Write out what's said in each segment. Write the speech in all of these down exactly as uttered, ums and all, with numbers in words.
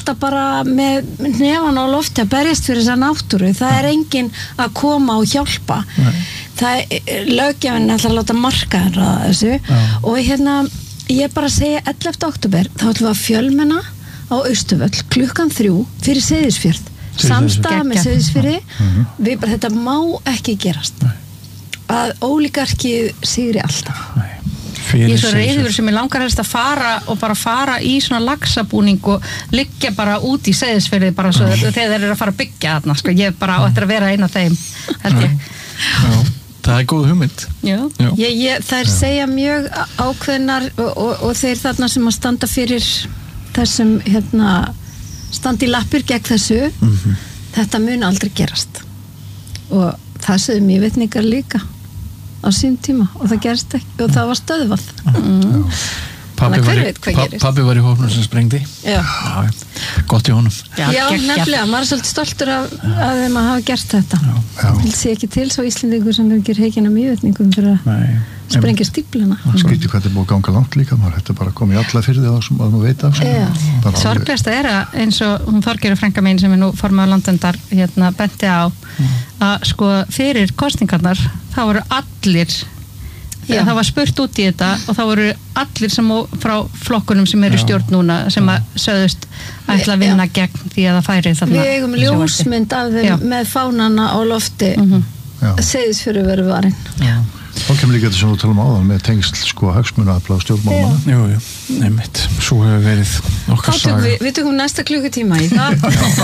alltaf bara með nefan á lofti að berjast fyrir þessa náttúru, það er enginn að koma og hjálpa. Nei. Það er löggjafinn ætlar að láta markaðan ræða þessu Já. Og hérna ég bara segja ellefta október þá ætlum við að fjölmenna á Austurvöll klukkan þrjú fyrir Seyðisfjörð samstaða með Seyðisfirði mm-hmm. við bara þetta má ekki gerast Nei. Að ólíkarkið sigri alltaf Nei. Ég er svo reyður sem ég langar helst að fara og bara fara í svona laxabúning og liggja bara út í Seyðisfirði bara svo þegar þeir eru að fara að byggja þarna sko. Ég bara á eftir að vera einn af þeim held ég Já. Það er góð hugmynd Já. Já. Ég, ég, þær Já. Segja mjög ákveðnar og, og, og þeir þarna sem að standa fyrir þessum hérna standi í lappir gegn þessu mm-hmm. þetta mun aldrei gerast og það sögðu mér vitningar líka á sín tíma og það gerst ekki og það var stöðvað mm. Pabbi var, í, pabbi var í hópnum sem sprengdi Já. Já, gott í honum Já, Já nefnilega, maður er svolítið stoltur af að þeim að hafa gert þetta vil sé ekki til svo Íslendingur sem ekki heikina mjögvetningum fyrir að sprengja stípluna Skrítið hvað þetta er búið að ganga langt líka maður þetta bara komið í alla fyrir því að maður veit af Sorglegasta er að eins og hún Þorgerður frænka mín sem er nú formaður Landverndar hérna benti á mm. að sko fyrir kosningarnar þá voru allir Já. Það var spurt út í þetta og þá voru allir sem frá flokkunum sem eru stjórn núna sem að sögðust ætla að vinna Já. Gegn því að það færi þarna. Við eigum ljósmynd af þeim Já. Með fánana á lofti mm-hmm. Seyðisfjörður verið varinn. Já. Þá kemur líka þetta sem við talum áðan með tengsl sko hagsmunaafla og stjórnmálamanna. Jú, jú, nefnitt. Svo hefur verið okkar saga. Við, við tökum næsta klukkutíma í það.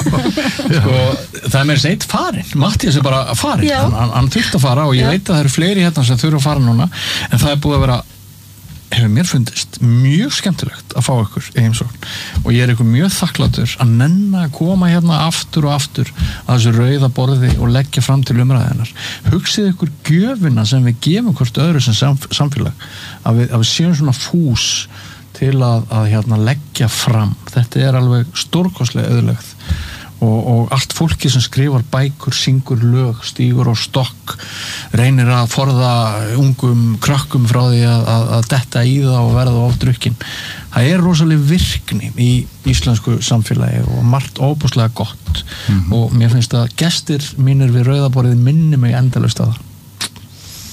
Sko, það er með þess eitt farin. Mattías er bara farin. Hann, hann þurft að fara og ég Já. Veit að það eru fleiri hérna sem þurfa að fara núna. En það er búið að vera, hefur mér fundist, mjög skemmtilegt að fá ykkur í heimsókn. Og ég er ykkur mjög þakklátur að nenna að koma hérna aftur og aftur að þessu rauða borði og leggja fram til umræðinar. Hugsið ykkur gjöfina sem við gefum hvort öðru sem samfélag. Að við, að við séum svona fús til að, að hérna, leggja fram. Þetta er alveg stórkostlega auðlegð. Og, og allt fólki sem skrifar bækur, syngur lög, stígur og stokk, reynir að forða ungum krökkum frá því að, að, að detta í það og verða ofdrukkin. Það er rosalega virkni í íslensku samfélagi og margt óbúslega gott mm-hmm. og mér finnst að gestir mínir við rauðaborðið minni mig endalaust að það.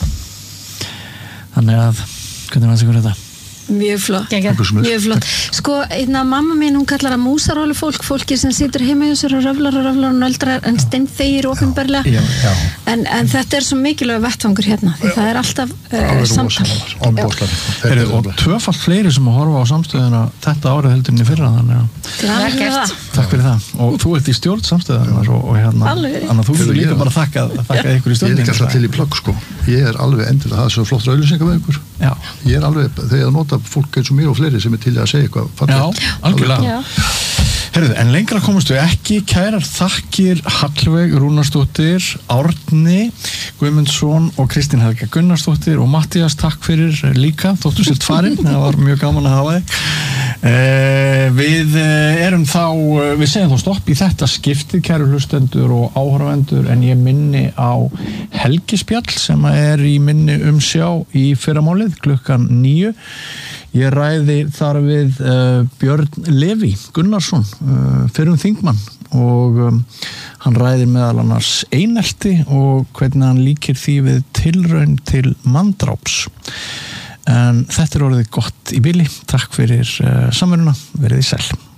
Þannig að, hvernig fannst ykkur þetta? Mjög flott, mjög flott. Sko, einna mamma mín, hún kallar að músarólu fólk, fólki sem situr heima hjá sér og röflar og röflar og nöldrar en steinþegir opinberlega. Já, já. En, en þetta er svo mikilvæg vettvangur hérna, því það er alltaf uh, samtal. Heru, og tvöfalt fleiri sem að horfa á samstöðuna þetta árið heldur enn í fyrra, þannig að takk fyrir það. Og þú ert í stjórn samstöðunar og, og hérna, þannig að þú fyrir líka bara þakka, þakka ykkur í stjórn. Ég er ekki alltaf til í plögg, sko. Ég er alveg endur að það er svo flottra auglýsingar með ykkur. Já. Ég er alveg, þegar að nota fólk eins og mér og fleiri sem er til að segja eitthvað fallegt. Já, algjörlega. Herðu, en lengra komumst við ekki. Kærar þakkir Hallveig Rúnarsdóttir, Árni Guðmundsson og Kristín Helga Gunnarsdóttir og Mattías, takk fyrir líka, þóttu sért farin, það var mjög gaman að hafa þig. Eh, við erum þá, við segjum þá stopp í þetta skiptið, kæru hlustendur og áhorfendur, en ég minni á helgispjall sem er í minni umsjá í fyrramálið klukkan níu. Ég ræði þar við uh, Björn Leví Gunnarsson, uh, fyrrum þingmann og um, hann ræðir meðal annars einelti og hvernig hann líkir því við tilraun til manndráps. En þetta er orðið gott í bili. Takk fyrir uh, samveruna, verið í sæl.